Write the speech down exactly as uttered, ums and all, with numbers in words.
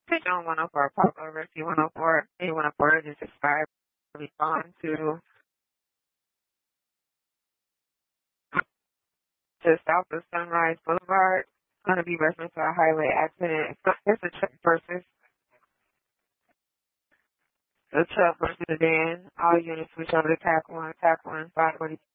Click on one oh four, pop over to one oh four, A one oh four, just subscribe, respond to, to South of Sunrise Boulevard. It's going to be reference to a highway accident. It's a truck versus, the truck versus the van. All units switch over to TAC one, TAC one, five forty.